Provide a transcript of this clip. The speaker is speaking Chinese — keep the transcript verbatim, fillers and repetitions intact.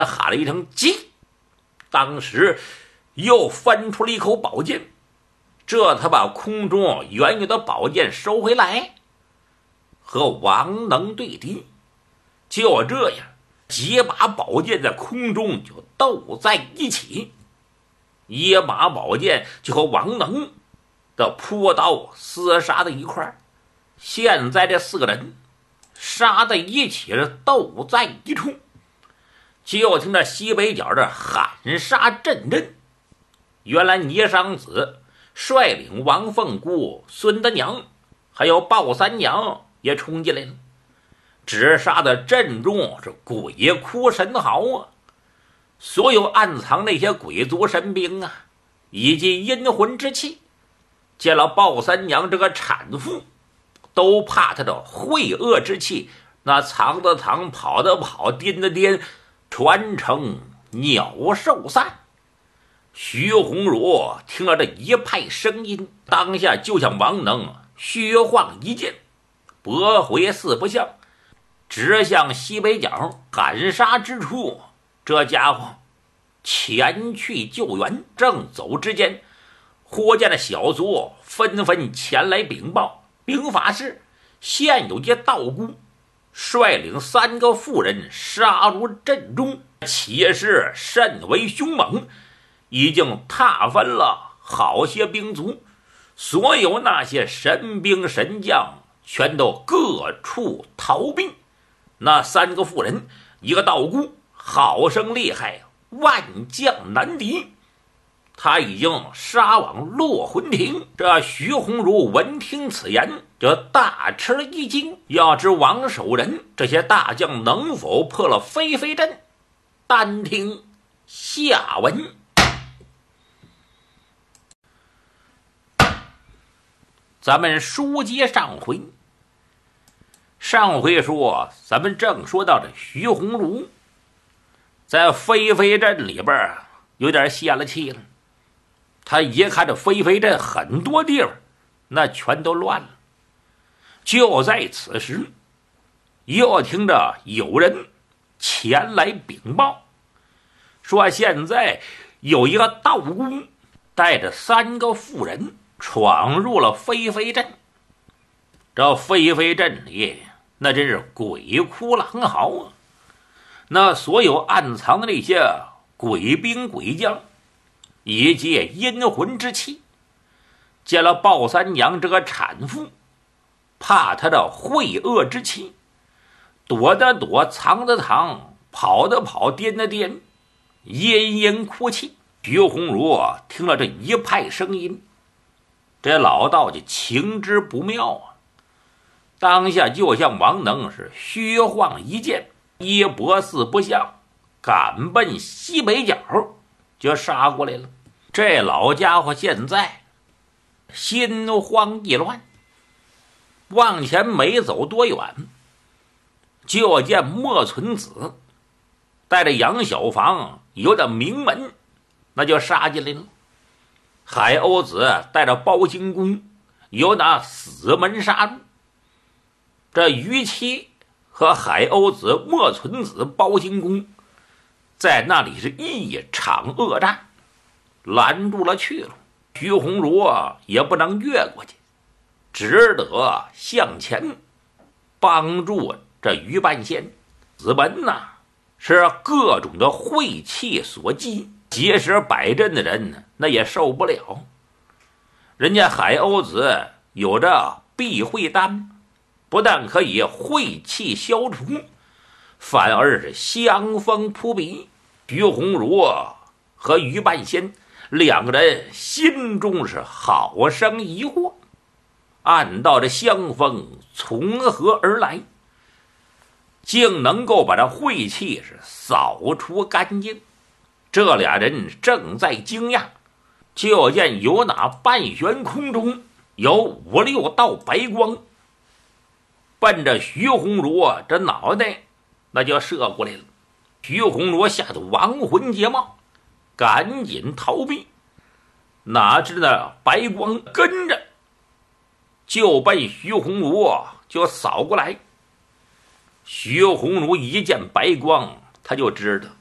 喊了一声“急”，当时又翻出了一口宝剑，这才把空中原有的宝剑收回来，和王能对敌。就这样，几把宝剑在空中就斗在一起，一把宝剑就和王能的扑刀厮杀在一块儿。现在这四个人杀在一起，是斗在一处。就听着西北角这喊杀阵阵。原来倪商子率领王凤姑、孙德娘还有鲍三娘也冲进来了，只杀的阵中是鬼哭神嚎啊！所有暗藏那些鬼族神兵啊，以及阴魂之气，见了鲍三娘这个产妇，都怕她的秽恶之气，那藏的藏，跑的跑，颠的颠，传成鸟兽散。徐鸿儒听了这一派声音，当下就向王能虚晃一剑，驳回四不像，直向西北角喊杀之处。这家伙前去救援，正走之间，忽见了小卒纷纷前来禀报，禀法是现有些道姑率领三个妇人杀入阵中，气势甚为凶猛，已经踏分了好些兵卒，所有那些神兵神将全都各处逃避。那三个妇人，一个道姑，好生厉害，万将难敌，他已经杀往落魂亭。这徐鸿儒闻听此言，就大吃了一惊。要知王守仁这些大将能否破了飞飞阵，单听下文。咱们书接上回，上回说咱们正说到这徐鸿儒在飞飞阵里边有点泄了气了。他一看这飞飞阵很多地方那全都乱了。就在此时，又听着有人前来禀报，说现在有一个道姑带着三个妇人闯入了飞飞阵。这飞飞阵里那真是鬼哭狼嚎啊！那所有暗藏的那些鬼兵鬼将以及阴魂之气，见了鲍三娘这个产妇，怕她的秽恶之气，躲的躲，藏的藏，跑的跑，颠的颠，阴阴哭泣。徐鸿儒听了这一派声音，这老道就情之不妙啊！当下就向王能是虚晃一剑，一搏四不像，赶奔西北角就杀过来了。这老家伙现在心慌意乱，往前没走多远，就见莫存子带着杨小房有点名门，那就杀进来了。海鸥子带着包金公有那死门杀入。这于七和海鸥子、莫存子、包金公在那里是一场恶战，拦住了去了。徐鸿儒啊也不能越过去，只得向前帮助这于半仙。死门呐是各种的晦气所击，即使摆阵的人那也受不了。人家海鸥子有着避秽丹，不但可以晦气消除，反而是香风扑鼻。徐鸿儒和于半仙两个人心中是好生疑惑，暗道这香风从何而来，竟能够把这晦气是扫除干净。这俩人正在惊讶，就见有那半悬空中有五六道白光奔着徐鸿儒啊这脑袋那就射过来了。徐鸿儒吓得亡魂皆冒，赶紧逃避，哪知那白光跟着就奔徐鸿儒就扫过来。徐鸿儒一见白光，他就知道